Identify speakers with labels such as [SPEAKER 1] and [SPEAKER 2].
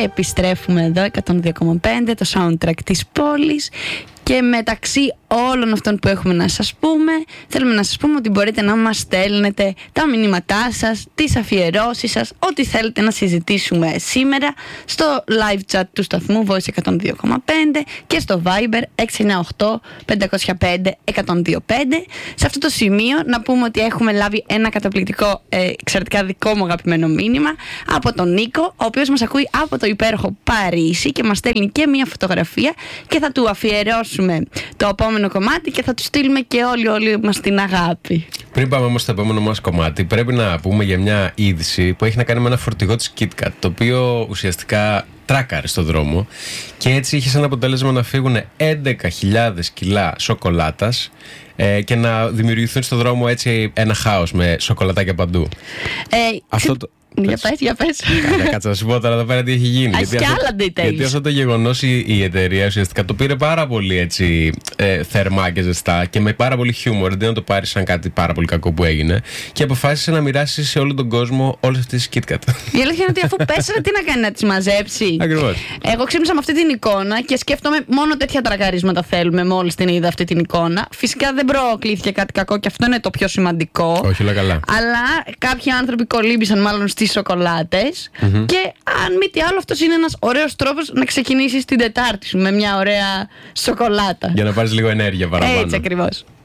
[SPEAKER 1] επιστρέφουμε εδώ, 102,5, το soundtrack της πόλης. Και μεταξύ όλων αυτών που έχουμε να σας πούμε, θέλουμε να σας πούμε ότι μπορείτε να μας στέλνετε τα μηνύματά σας, τις αφιερώσεις σας, ό,τι θέλετε να συζητήσουμε σήμερα στο live chat του σταθμού Voice 102,5 και στο Viber 698-505-1025. Σε αυτό το σημείο να πούμε ότι έχουμε λάβει ένα καταπληκτικό, εξαιρετικά δικό μου αγαπημένο μήνυμα από τον Νίκο, ο οποίος μας ακούει από το υπέροχο Παρίσι και μας στέλνει και μια φωτογραφία και θα του αφιερώσουμε το επόμενο κομμάτι και θα του στείλουμε και όλοι μας την αγάπη.
[SPEAKER 2] Πριν πάμε όμως στο επόμενο μας κομμάτι, πρέπει να πούμε για μια είδηση που έχει να κάνει με ένα φορτηγό της KitKat, το οποίο ουσιαστικά τράκαρε στο δρόμο και έτσι είχε σαν αποτέλεσμα να φύγουν 11.000 κιλά σοκολάτας και να δημιουργηθούν στο δρόμο έτσι ένα χάος με σοκολατάκια παντού.
[SPEAKER 1] Για πες.
[SPEAKER 2] Κάτσε να σου πω τώρα εδώ πέρα τι έχει γίνει. Γιατί αυτό το γεγονός η εταιρεία ουσιαστικά το πήρε πάρα πολύ έτσι θερμά και ζεστά και με πάρα πολύ χιούμορ, αντί να το πάρει σαν κάτι πάρα πολύ κακό που έγινε, και αποφάσισε να μοιράσει σε όλο τον κόσμο όλες αυτές τις KitKat.
[SPEAKER 1] Η αλήθεια είναι ότι αφού πέσανε, τι να κάνει, να τις μαζέψει.
[SPEAKER 2] Ακριβώς.
[SPEAKER 1] Εγώ ξύπνησα με αυτή την εικόνα και σκέφτομαι μόνο τέτοια τρακαρίσματα θέλουμε μόλις την είδα αυτή την εικόνα. Φυσικά δεν προκλήθηκε κάτι κακό και αυτό είναι το πιο σημαντικό.
[SPEAKER 2] Όχι, όλα καλά.
[SPEAKER 1] Αλλά κάποιοι άνθρωποι κολύμπησαν μάλλον στις σοκολάτες και αν μη τι άλλο, αυτός είναι ένας ωραίος τρόπος να ξεκινήσεις την Τετάρτη σου με μια ωραία σοκολάτα.
[SPEAKER 2] Για να πάρεις λίγο ενέργεια παραπάνω.
[SPEAKER 1] Έτσι ακριβώς.